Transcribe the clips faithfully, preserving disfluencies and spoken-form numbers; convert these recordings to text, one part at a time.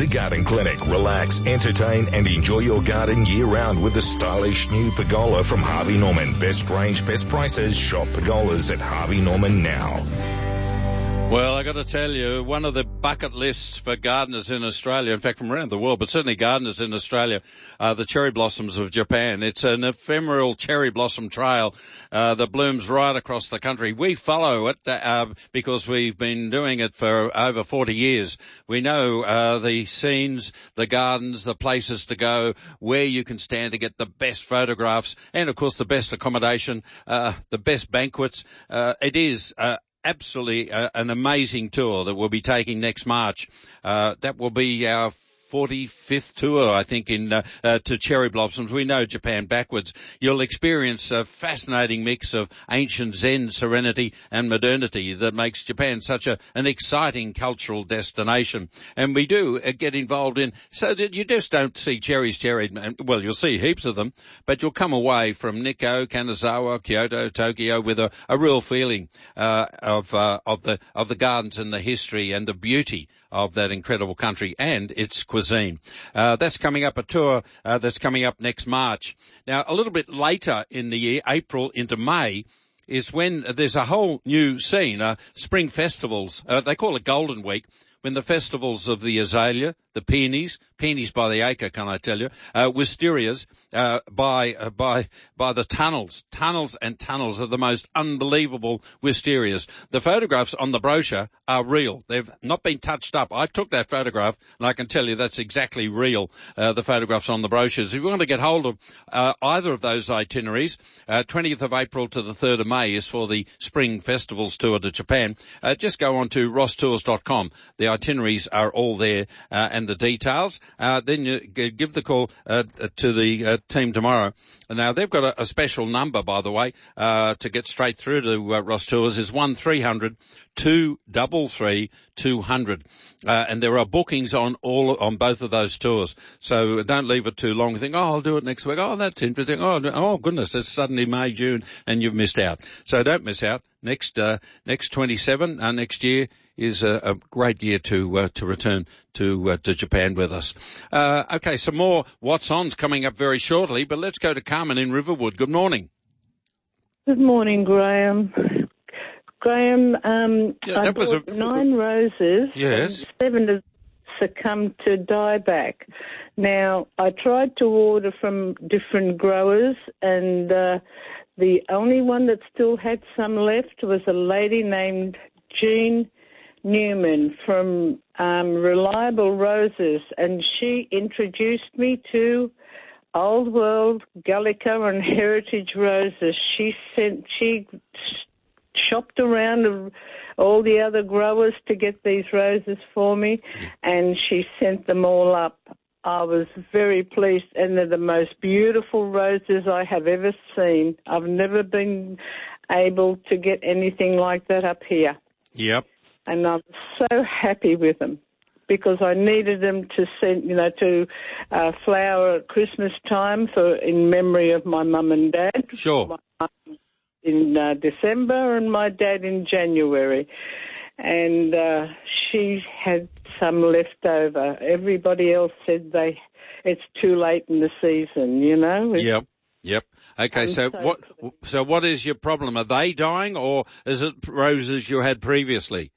Harvey Garden Clinic. Relax, entertain and enjoy your garden year round with the stylish new pergola from Harvey Norman. Best range, best prices. Shop pergolas at Harvey Norman now. Well, I got to tell you, one of the bucket lists for gardeners in Australia, in fact from around the world, but certainly gardeners in Australia, are the cherry blossoms of Japan. It's an ephemeral cherry blossom trail uh, that blooms right across the country. We follow it uh, because we've been doing it for over forty years. We know uh, the scenes, the gardens, the places to go, where you can stand to get the best photographs, and of course the best accommodation, uh, the best banquets. Uh, it is uh, Absolutely uh, an amazing tour that we'll be taking next March. Uh, that will be our forty-fifth tour, I think, in uh, uh, to cherry blossoms. We know Japan backwards. You'll experience a fascinating mix of ancient Zen serenity and modernity that makes Japan such a an exciting cultural destination. And we do uh, get involved in, so that you just don't see cherries cherried. Well, you'll see heaps of them, but you'll come away from Nikko, Kanazawa, Kyoto, Tokyo with a, a real feeling uh, of uh, of the of the gardens and the history and the beauty of that incredible country and its cuisine. Uh, that's coming up, a tour uh, that's coming up next March. Now, a little bit later in the year, April into May, is when there's a whole new scene, uh, spring festivals. Uh, they call it Golden Week, when the festivals of the azalea, the peonies, peonies by the acre, can I tell you, uh, wisterias, uh, by, uh, by, by the tunnels, tunnels and tunnels of the most unbelievable wisterias. The photographs on the brochure are real. They've not been touched up. I took that photograph and I can tell you that's exactly real, uh, the photographs on the brochures. If you want to get hold of, uh, either of those itineraries, uh, twentieth of April to the third of May is for the Spring Festivals tour to Japan. Uh, just go on to ross tours dot com. The itineraries are all there, uh, and the details. Uh, then you give the call uh, to the uh, team tomorrow. Now, they've got a, a special number, by the way, uh, to get straight through to uh, Ross Tours is one three hundred two three three two hundred. Uh, and there are bookings on all, on both of those tours. So don't leave it too long. You think, oh, I'll do it next week. Oh, that's interesting. Oh, oh goodness, it's suddenly May, June, and you've missed out. So don't miss out. Next, uh, next twenty-seven, uh, next year is a, a great year to, uh, to return to, uh, to Japan with us. Uh, okay, some more What's On's coming up very shortly, but let's go to Carmen in Riverwood. Good morning. Good morning, Graham. Graham, um, yeah, I that was bought a... nine roses. Yes. And seven have succumbed to dieback. Now, I tried to order from different growers, and uh, the only one that still had some left was a lady named Jean Newman from um, Reliable Roses, and she introduced me to Old World, Gallica, and Heritage Roses. She sent, she shopped around all the other growers to get these roses for me, and she sent them all up. I was very pleased, and they're the most beautiful roses I have ever seen. I've never been able to get anything like that up here. Yep. And I'm so happy with them because I needed them to send, you know, to uh, flower at Christmas time for in memory of my mum and dad. Sure. My mum in uh, December and my dad in January. And uh, she had some left over. Everybody else said they it's too late in the season, you know. Yep. Yep. Okay. I'm So so what? So what is your problem? Are they dying, or is it roses you had previously?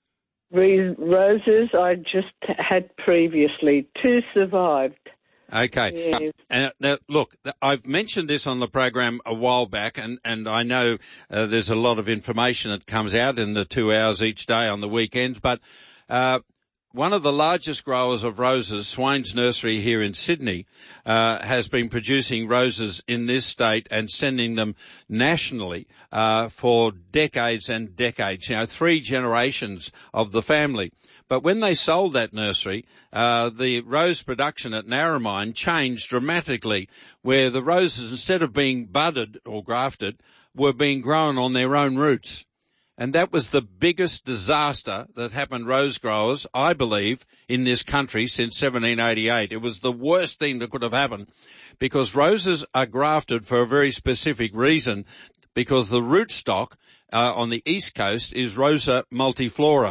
Roses I just had previously. Two survived. Okay. Yes. Uh, now, look, I've mentioned this on the program a while back, and, and I know uh, there's a lot of information that comes out in the two hours each day on the weekends, but uh one of the largest growers of roses, Swain's Nursery here in Sydney, uh, has been producing roses in this state and sending them nationally, uh, for decades and decades, you know, three generations of the family. But when they sold that nursery, uh, the rose production at Narromine changed dramatically, where the roses, instead of being budded or grafted, were being grown on their own roots. And that was the biggest disaster that happened rose growers, I believe, in this country since seventeen eighty-eight. It was the worst thing that could have happened because roses are grafted for a very specific reason, because the rootstock uh, on the east coast is Rosa multiflora.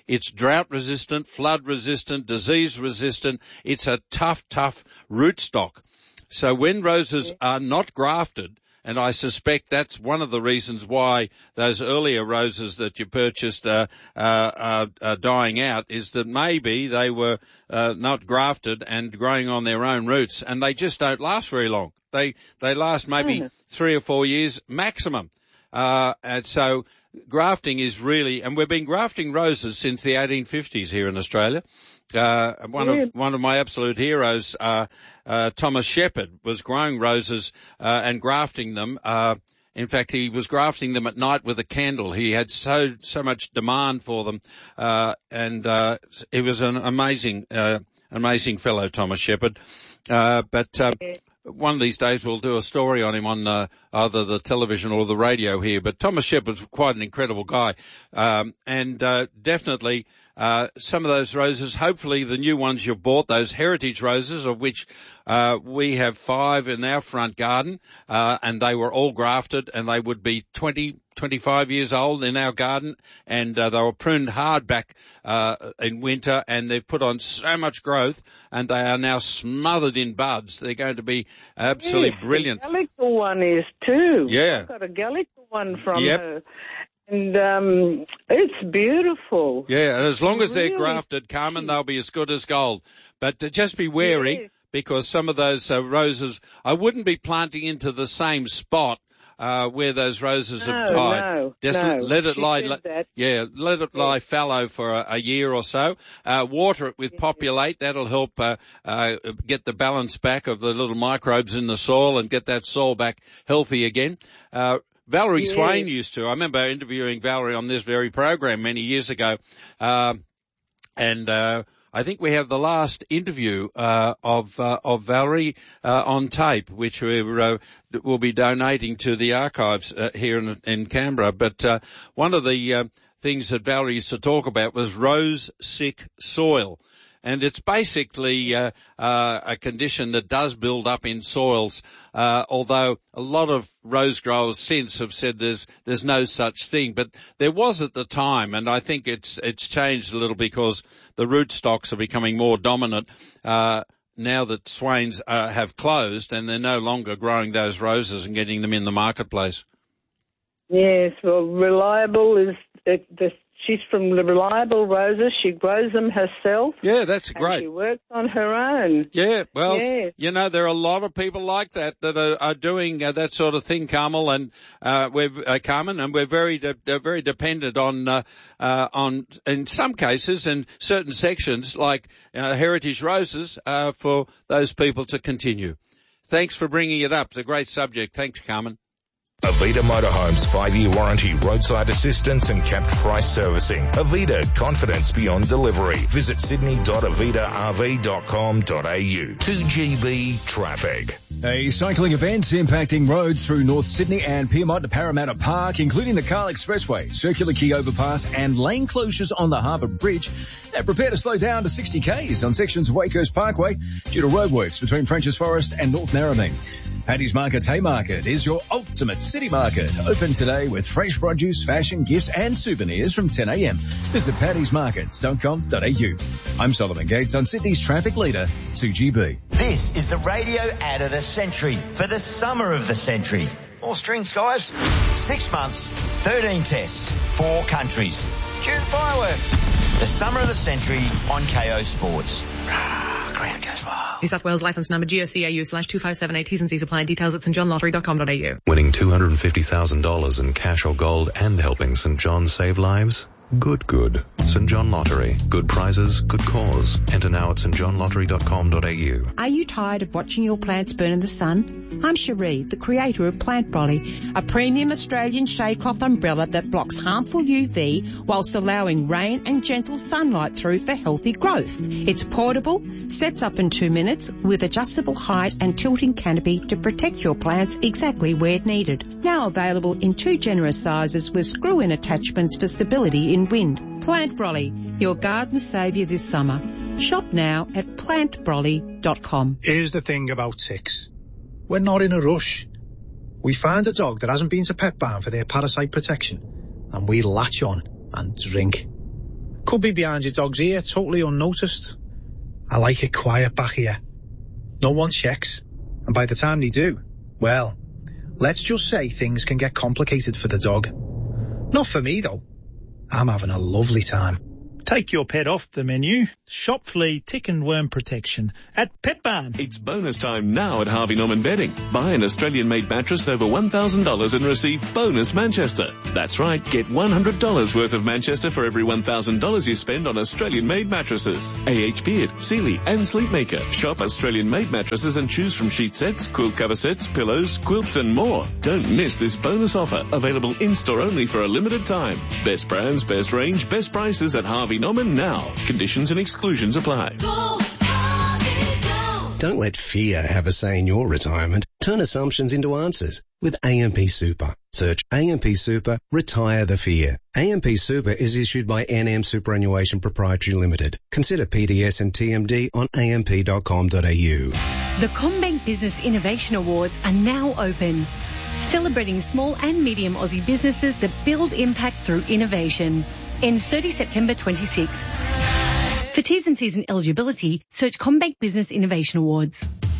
It's drought resistant, flood resistant, disease resistant. It's a tough, tough rootstock. So when roses are not grafted, and I suspect that's one of the reasons why those earlier roses that you purchased uh, uh, are, are dying out, is that maybe they were uh, not grafted and growing on their own roots, and they just don't last very long. They they last maybe mm. three or four years maximum. Uh, and so grafting is really, and we've been grafting roses since the eighteen fifties here in Australia. Uh, one yeah. of, one of my absolute heroes, uh, uh, Thomas Shepherd, was growing roses, uh, and grafting them. Uh, in fact, he was grafting them at night with a candle. He had so, so much demand for them. Uh, and, uh, he was an amazing, uh, amazing fellow, Thomas Shepherd. Uh, but, uh, yeah. One of these days we'll do a story on him on uh, either the television or the radio here. But Thomas Shepherd's quite an incredible guy. Um, and uh, definitely uh, some of those roses, hopefully the new ones you've bought, those heritage roses, of which uh, we have five in our front garden, uh, and they were all grafted, and they would be twenty, twenty-five years old in our garden, and uh, they were pruned hard back uh, in winter, and they've put on so much growth, and they are now smothered in buds. They're going to be absolutely yes, brilliant. The Gallica one is too. Yeah. I've got a Gallica one from yep. her. And um, it's beautiful. Yeah, and as long as really? they're grafted, Carmen, they'll be as good as gold. But uh, just be wary, yes. because some of those uh, roses, I wouldn't be planting into the same spot uh, where those roses no, have died. No, Just no. let it she lie. Said that. Yeah, let it lie fallow for a, a year or so. Uh, water it with yeah. Populate. That'll help uh, uh, get the balance back of the little microbes in the soil and get that soil back healthy again. Uh, Valerie yeah. Swain used to. I remember interviewing Valerie on this very program many years ago, uh, and uh, I think we have the last interview uh, of uh, of Valerie uh, on tape, which we uh, will be donating to the archives uh, here in, in Canberra. But uh, one of the uh, things that Valerie used to talk about was rose-sick soil. And it's basically uh, uh, a condition that does build up in soils, uh, although a lot of rose growers since have said there's there's no such thing. But there was at the time, and I think it's it's changed a little because the rootstocks are becoming more dominant uh, now that Swains uh, have closed, and they're no longer growing those roses and getting them in the marketplace. Yes, well, Reliable is the, the she's from the Reliable Roses. She grows them herself. Yeah, that's great. And she works on her own. Yeah, well, yeah. you know, there are a lot of people like that that are, are doing uh, that sort of thing, Carmel, and uh, we're uh, Carmen, and we're very, de- very dependent on, uh, uh, on in some cases and certain sections like uh, Heritage Roses uh, for those people to continue. Thanks for bringing it up. It's a great subject. Thanks, Carmen. Avita Motorhomes five-year warranty, roadside assistance and capped price servicing. Avita, confidence beyond delivery. Visit sydney dot avita r v dot com dot a u. two G B traffic. A cycling event impacting roads through North Sydney and Pyrmont to Parramatta Park, including the Carl Expressway, Circular Quay overpass and lane closures on the Harbour Bridge. Now prepare to slow down to sixty kays on sections of Wakehurst Parkway due to roadworks between Frenchs Forest and North Narrabeen. Paddy's Market's Haymarket is your ultimate city market. Open today with fresh produce, fashion, gifts and souvenirs from ten a m. Visit paddys markets dot com dot a u. I'm Solomon Gates on Sydney's traffic leader, two G B. This is the radio ad of the century for the summer of the century. More strings, guys. Six months, thirteen tests, four countries. Cue the fireworks. The summer of the century on K O Sports. Rah, ground goes wild. New South Wales licence number G O C A U slash two five seven eight. T's and C's apply. Details at st john lottery dot com dot a u. Winning two hundred fifty thousand dollars in cash or gold and helping St John save lives? Good, good. St John Lottery. Good prizes, good cause. Enter now at st john lottery dot com dot a u. Are you tired of watching your plants burn in the sun? I'm Cherie, the creator of Plant Brolly, a premium Australian shade cloth umbrella that blocks harmful U V whilst allowing rain and gentle sunlight through for healthy growth. It's portable, sets up in two minutes with adjustable height and tilting canopy to protect your plants exactly where needed. Now available in two generous sizes with screw-in attachments for stability in wind. Plant Brolly, your garden saviour this summer. Shop now at plant brolly dot com. Here's the thing about ticks. We're not in a rush. We find a dog that hasn't been to Pet Barn for their parasite protection, and we latch on and drink. Could be behind your dog's ear, totally unnoticed. I like it quiet back here. No one checks, and by the time they do, well, let's just say things can get complicated for the dog. Not for me, though. I'm having a lovely time. Take your pet off the menu. Shop flea, tick and worm protection at Pet Barn. It's bonus time now at Harvey Norman Bedding. Buy an Australian-made mattress over one thousand dollars and receive bonus Manchester. That's right, get one hundred dollars worth of Manchester for every one thousand dollars you spend on Australian-made mattresses. A H Beard, Sealy and Sleepmaker. Shop Australian-made mattresses and choose from sheet sets, quilt cover sets, pillows, quilts and more. Don't miss this bonus offer, available in-store only for a limited time. Best brands, best range, best prices at Harvey Norman now. Conditions and exclusions apply. Go, Harvey, go. Don't let fear have a say in your retirement. Turn assumptions into answers with A M P Super. Search A M P Super, retire the fear. A M P Super is issued by N M Superannuation Proprietary Limited. Consider P D S and T M D on a m p dot com dot a u. The CommBank Business Innovation Awards are now open, celebrating small and medium Aussie businesses that build impact through innovation. Ends thirtieth September twenty-sixth. For T's and C's and eligibility, search CommBank Business Innovation Awards.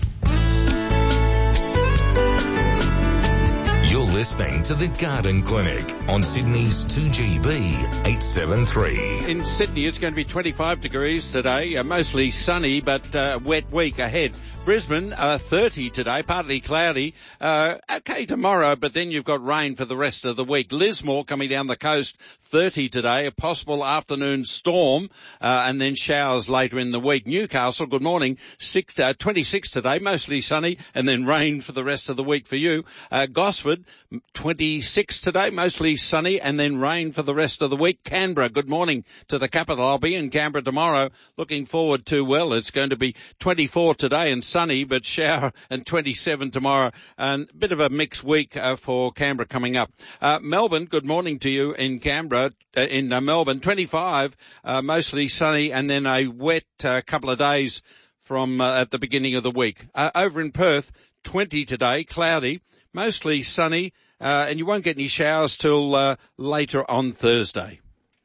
You're listening to The Garden Clinic on Sydney's two G B eight seventy-three. In Sydney, it's going to be twenty-five degrees today, uh, mostly sunny, but uh, wet week ahead. Brisbane, uh, thirty today, partly cloudy. Uh, okay tomorrow, but then you've got rain for the rest of the week. Lismore coming down the coast, thirty today, a possible afternoon storm, uh, and then showers later in the week. Newcastle, good morning, six, uh, twenty-six today, mostly sunny, and then rain for the rest of the week for you. Uh, Gosford, twenty-six today, mostly sunny, and then rain for the rest of the week. Canberra, good morning to the capital. I'll be in Canberra tomorrow. Looking forward to, well, it's going to be twenty-four today and sunny, but shower, and twenty-seven tomorrow, and a bit of a mixed week uh, for Canberra coming up. Uh, Melbourne, good morning to you in Canberra, uh, in uh, Melbourne, twenty-five, uh, mostly sunny, and then a wet uh, couple of days from uh, at the beginning of the week. Uh, over in Perth, twenty today, cloudy, mostly sunny, uh, and you won't get any showers till uh, later on Thursday.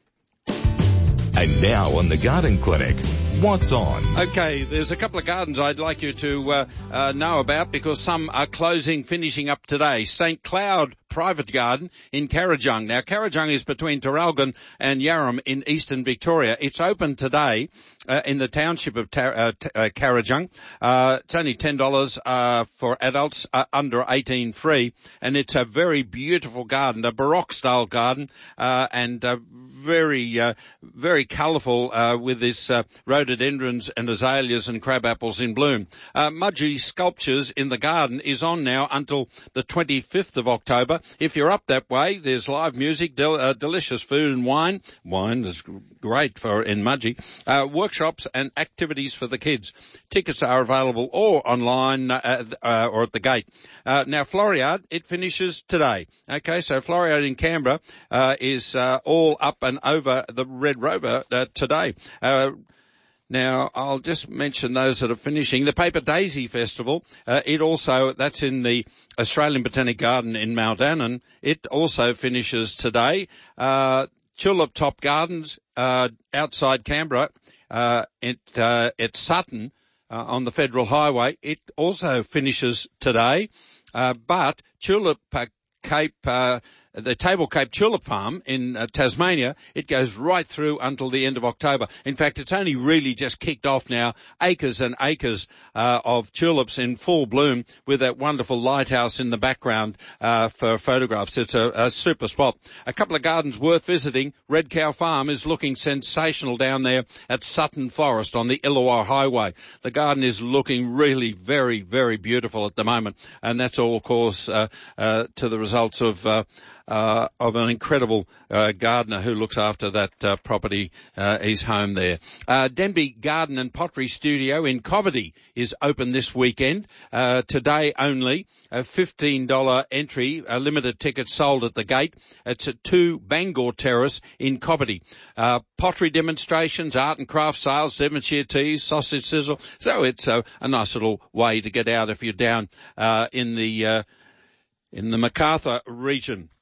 And now on The Garden Clinic, what's on? Okay, there's a couple of gardens I'd like you to uh, uh, know about because some are closing, finishing up today. Saint Cloud Private Garden in Carajung. Now, Carajung is between Tarralgon and Yarram in eastern Victoria. It's open today uh, in the township of Tar- uh, t- uh, Carajung. Uh, it's only ten dollars uh, for adults uh, under eighteen free, and it's a very beautiful garden, a Baroque-style garden, uh, and uh, very, uh, very colourful uh, with this uh, rhododendrons and azaleas and crab apples in bloom. Uh, Mudgee Sculptures in the garden is on now until the twenty-fifth of October. If you're up that way, there's live music, del- uh, delicious food and wine. Wine is great for in Mudgee. Uh, workshops and activities for the kids. Tickets are available or online uh, uh, or at the gate. Uh, now, Floriade, it finishes today. Okay, so Floriade in Canberra uh, is uh, all up and over the Red Rover uh, today. Uh, Now, I'll just mention those that are finishing. The Paper Daisy Festival, uh, it also, that's in the Australian Botanic Garden in Mount Annan. It also finishes today. Uh, Tulip Top Gardens, uh, outside Canberra, uh, at, uh, at Sutton, uh, on the Federal Highway. It also finishes today. Uh, but Tulip uh, Cape, uh, the Table Cape Tulip Farm in uh, Tasmania, it goes right through until the end of October. In fact, it's only really just kicked off now. Acres and acres uh, of tulips in full bloom with that wonderful lighthouse in the background uh, for photographs. It's a, a super spot. A couple of gardens worth visiting. Red Cow Farm is looking sensational down there at Sutton Forest on the Illawarra Highway. The garden is looking really very, very beautiful at the moment, and that's all, of course, uh, uh, to the results of uh, Uh, of an incredible uh, gardener who looks after that uh, property, uh, his home there. Uh, Denby Garden and Pottery Studio in Cobbitty is open this weekend, uh, today only. A fifteen dollars entry, uh, limited tickets sold at the gate. It's at two Bangor Terrace in Cobbitty. Uh, pottery demonstrations, art and craft sales, Devonshire teas, sausage sizzle. So it's a, a nice little way to get out if you're down uh, in the uh, in the Macarthur region.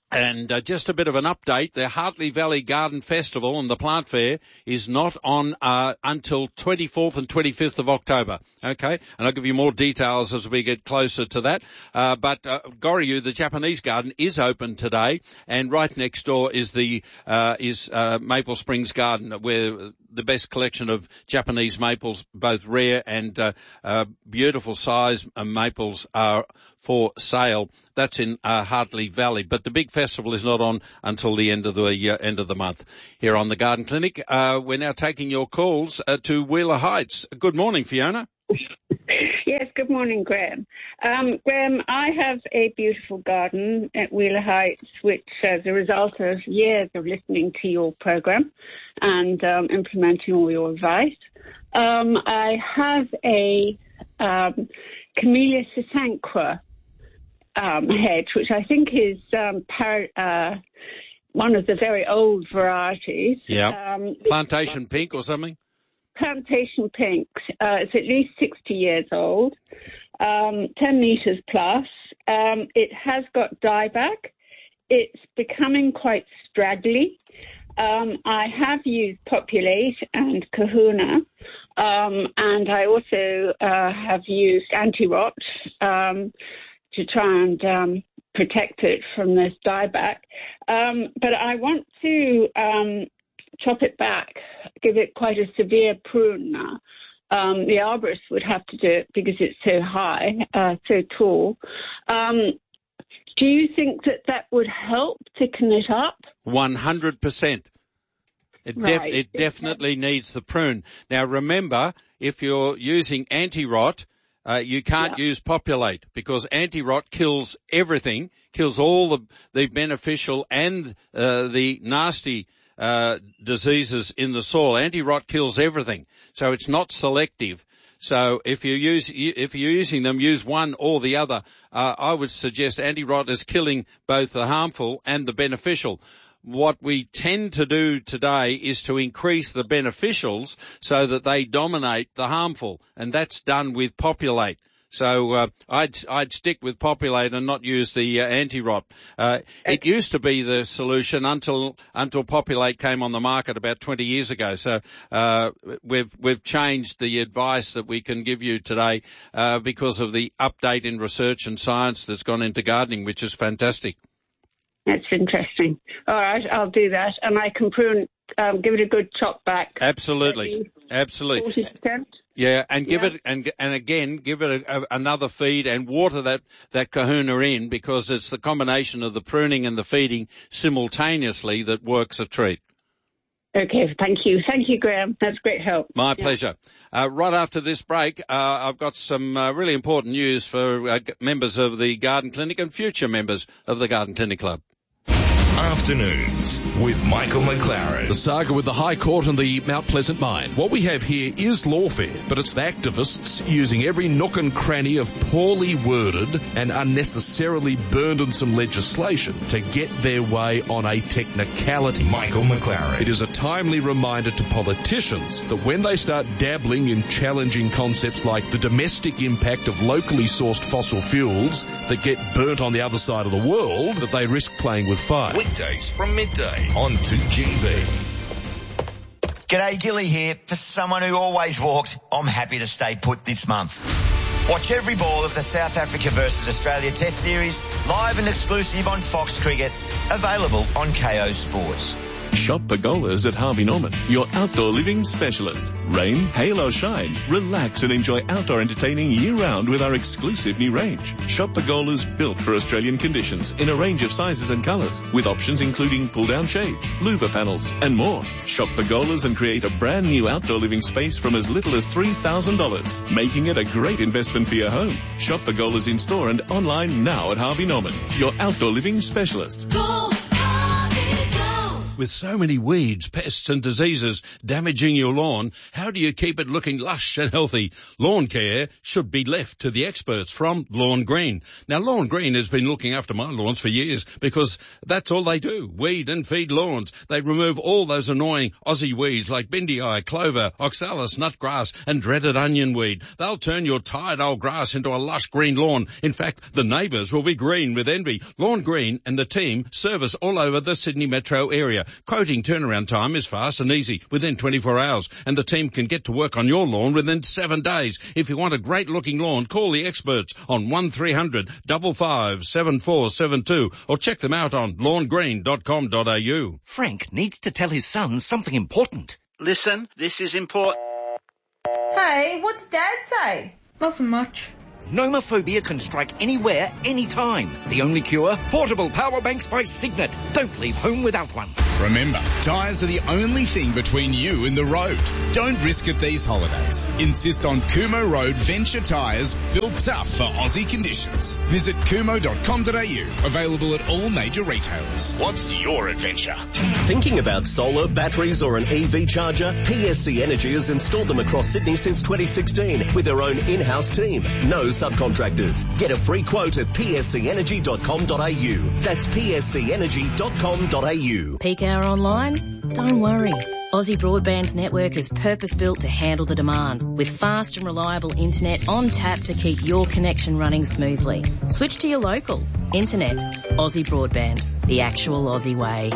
And uh, just a bit of an update, the Hartley Valley Garden Festival and the Plant Fair is not on uh, until twenty-fourth and twenty-fifth of October, okay? And I'll give you more details as we get closer to that. Uh, but uh, Goryu, the Japanese garden, is open today, and right next door is the uh, is uh, Maple Springs Garden, where the best collection of Japanese maples, both rare and uh, uh, beautiful size uh, maples, are for sale. That's in uh, Hartley Valley. But the big festival is not on until the end of the uh, end of the month. Here on the Garden Clinic, uh, we're now taking your calls uh, to Wheeler Heights. Good morning, Fiona. Yes, good morning, Graham. Um, Graham, I have a beautiful garden at Wheeler Heights, which as a result of years of listening to your program and um, implementing all your advice, um, I have a um, Camellia Sasanqua um, hedge, which I think is um, par- uh, one of the very old varieties. Yeah, um, Plantation Pink or something? Plantation Pink. Uh, it's at least sixty years old, um, ten metres plus. Um, it has got dieback. It's becoming quite straggly. Um, I have used Populate and Kahuna, um, and I also uh, have used Anti-Rot um, to try and um, protect it from this dieback. Um, but I want to um, chop it back, give it quite a severe prune now. Um, the arborist would have to do it because it's so high, uh, so tall. Um, do you think that that would help thicken it up? one hundred percent. It, def- Right. it definitely needs the prune. Now, remember, if you're using anti-rot, uh, you can't use Populate because anti-rot kills everything, kills all the, the beneficial and uh, the nasty uh diseases in the soil. Anti-rot kills everything, so it's not selective. So if you use if you're using them, use one or the other. Uh, I would suggest anti-rot is killing both the harmful and the beneficial. What we tend to do today is to increase the beneficials so that they dominate the harmful, and that's done with Populate. So uh, I'd I'd stick with Populate and not use the uh, anti-rot. Uh, it used to be the solution until until Populate came on the market about twenty years ago. So uh, we've we've changed the advice that we can give you today uh, because of the update in research and science that's gone into gardening, which is fantastic. That's interesting. All right, I'll do that, and I can prune, um, give it a good chop back. Absolutely, absolutely. forty percent. Yeah, and give Yeah. it, and and again, give it a, a, another feed and water that, that kahuna in, because it's the combination of the pruning and the feeding simultaneously that works a treat. Okay, thank you. Thank you, Graham. That's great help. My Yeah. pleasure. Uh, right after this break, uh, I've got some uh, really important news for uh, members of the Garden Clinic and future members of the Garden Clinic Club. Afternoons with Michael McLaren. The saga with the High Court and the Mount Pleasant mine. What we have here is lawfare, but it's the activists using every nook and cranny of poorly worded and unnecessarily burdensome legislation to get their way on a technicality. Michael McLaren. It is a timely reminder to politicians that when they start dabbling in challenging concepts like the domestic impact of locally sourced fossil fuels that get burnt on the other side of the world, that they risk playing with fire. Weekdays from midday on two G B. G'day, Gilly here. For someone who always walks, I'm happy to stay put this month. Watch every ball of the South Africa versus Australia Test Series live and exclusive on Fox Cricket, available on K O Sports. Shop Pergolas at Harvey Norman, your outdoor living specialist. Rain, hail or shine, relax and enjoy outdoor entertaining year-round with our exclusive new range. Shop Pergolas built for Australian conditions in a range of sizes and colours, with options including pull-down shades, louver panels and more. Shop Pergolas and create a brand new outdoor living space from as little as three thousand dollars, making it a great investment for your home. Shop Pergolas in store and online now at Harvey Norman, your outdoor living specialist. Go, Harvey, go! With so many weeds, pests and diseases damaging your lawn, how do you keep it looking lush and healthy? Lawn care should be left to the experts from Lawn Green. Now, Lawn Green has been looking after my lawns for years because that's all they do, weed and feed lawns. They remove all those annoying Aussie weeds like bindii, clover, oxalis, nutgrass and dreaded onion weed. They'll turn your tired old grass into a lush green lawn. In fact, the neighbours will be green with envy. Lawn Green and the team service all over the Sydney metro area. Quoting turnaround time is fast and easy, within twenty-four hours, and the team can get to work on your lawn within seven days. If you want a great-looking lawn, call the experts on one three hundred, five five, seven four seven two or check them out on lawn green dot com dot a u. Frank needs to tell his son something important. Listen, this is important. Hey, what's Dad say? Nothing much. Nomophobia can strike anywhere, anytime. The only cure? Portable power banks by Signet. Don't leave home without one. Remember, tyres are the only thing between you and the road. Don't risk it these holidays. Insist on Kumo Road Venture tyres, built tough for Aussie conditions. Visit kumo dot com dot a u. Available at all major retailers. What's your adventure? Thinking about solar, batteries or an E V charger? P S C Energy has installed them across Sydney since twenty sixteen with their own in-house team. No subcontractors. Get a free quote at p s c energy dot com dot a u. That's p s c energy dot com dot a u. Peak hour online? Don't worry. Aussie Broadband's network is purpose-built to handle the demand, with fast and reliable internet on tap to keep your connection running smoothly. Switch to your local. Internet. Aussie Broadband. The actual Aussie way.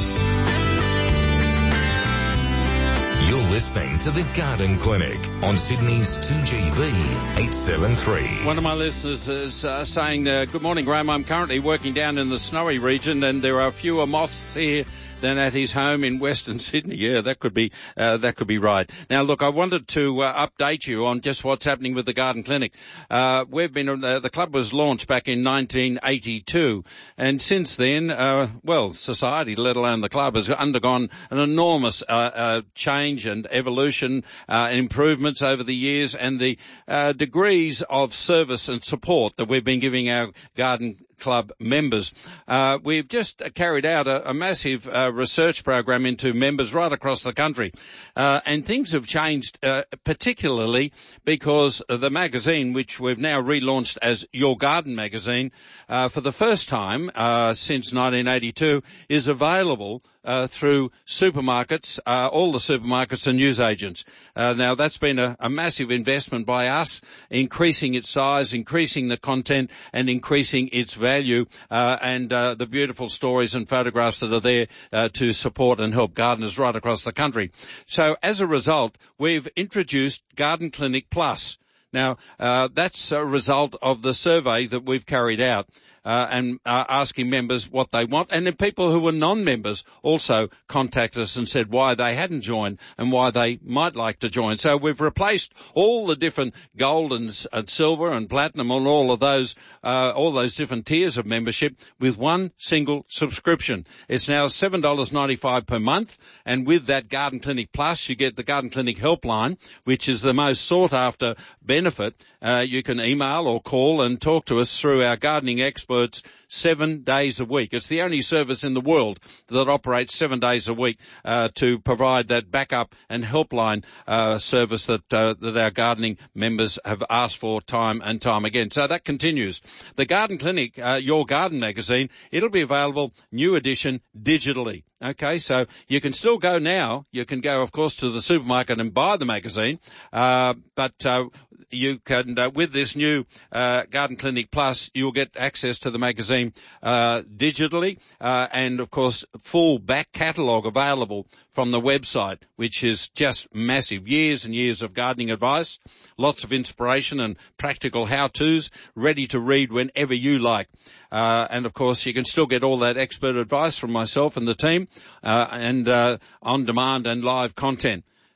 You're listening to The Garden Clinic on Sydney's two G B eight seven three. One of my listeners is uh, saying, uh, good morning, Graham. I'm currently working down in the snowy region and there are fewer moths here than at his home in Western Sydney. Yeah, that could be, uh, that could be right. Now, look, I wanted to uh, update you on just what's happening with the Garden Clinic. Uh, we've been, uh, the club was launched back in nineteen eighty-two, and since then, uh, well, society, let alone the club, has undergone an enormous, uh, uh, change and evolution, uh, improvements over the years, and the, uh, degrees of service and support that we've been giving our garden club members. Uh, we've just carried out a, a massive uh, research program into members right across the country. Uh, and things have changed, uh, particularly because the magazine, which we've now relaunched as Your Garden Magazine, uh, for the first time uh, since nineteen eighty-two, is available Uh, through supermarkets, uh, all the supermarkets and newsagents. Uh, now that's been a, a massive investment by us, increasing its size, increasing the content and increasing its value, uh, and, uh, the beautiful stories and photographs that are there, uh, to support and help gardeners right across the country. So as a result, we've introduced Garden Clinic Plus. Now, uh, that's a result of the survey that we've carried out. Uh, and uh, asking members what they want. And then people who were non-members also contacted us and said why they hadn't joined and why they might like to join. So we've replaced all the different gold and, and silver and platinum and all of those, uh, all those different tiers of membership with one single subscription. It's now seven dollars ninety-five per month. And with that Garden Clinic Plus, you get the Garden Clinic Helpline, which is the most sought after benefit. Uh, you can email or call and talk to us through our gardening experts seven days a week. It's the only service in the world that operates seven days a week uh, to provide that backup and helpline uh, service that uh, that our gardening members have asked for time and time again. So that continues. The Garden Clinic, uh, Your Garden Magazine, it'll be available, new edition, digitally. Okay, so you can still go now. You can go, of course, to the supermarket and buy the magazine, uh, but uh, you can, uh, with this new uh, Garden Clinic Plus, you'll get access to the magazine uh, digitally, uh, and, of course, full back catalogue available from the website, which is just massive. Years and years of gardening advice, lots of inspiration and practical how-tos, ready to read whenever you like. Uh, and, of course, you can still get all that expert advice from myself and the team, uh, and uh, on-demand and live content.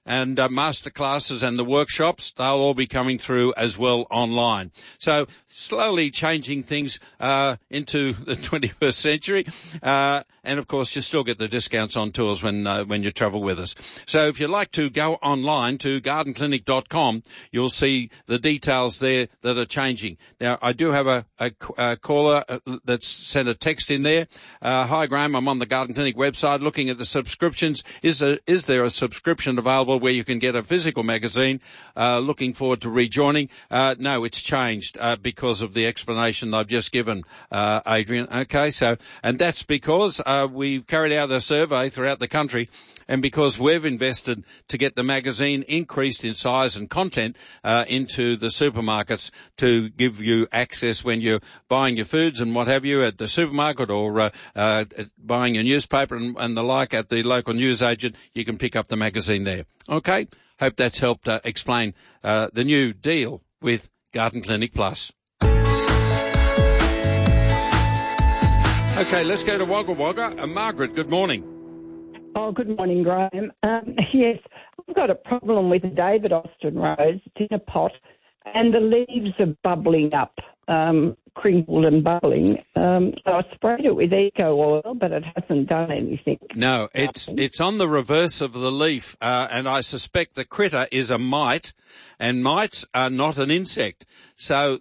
and uh, masterclasses and the workshops, they'll all be coming through as well online. So slowly changing things uh into the twenty-first century. Uh and of course you still get the discounts on tours when uh, when you travel with us. So if you'd like to go online to garden clinic dot com, you'll see the details there that are changing. Now I do have a, a, a caller that's sent a text in there. Uh, hi Graham, I'm on the Garden Clinic website looking at the subscriptions. Is a, is there a subscription available where you can get a physical magazine? Uh, looking forward to rejoining. Uh, no, it's changed uh, because of the explanation I've just given, uh, Adrian. Okay, so, and that's because uh, we've carried out a survey throughout the country, and because we've invested to get the magazine increased in size and content uh, into the supermarkets to give you access when you're buying your foods and what have you at the supermarket, or uh, uh, buying a newspaper and, and the like at the local newsagent, you can pick up the magazine there. Okay, hope that's helped uh, explain uh, the new deal with Garden Clinic Plus. Okay, let's go to Wagga Wagga. Uh, Margaret, good morning. Oh, good morning, Graham. Um, yes, I've got a problem with the David Austin rose. It's in a pot, and the leaves are bubbling up, um, crinkled and bubbling. Um, so I sprayed it with eco oil, but it hasn't done anything. No, it's it's on the reverse of the leaf, uh, and I suspect the critter is a mite, and mites are not an insect. So